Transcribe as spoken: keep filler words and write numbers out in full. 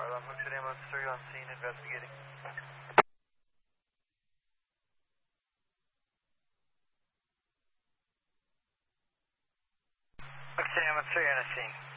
Rock City Ambulance three on scene investigating. Rock City Ambulance three on the scene.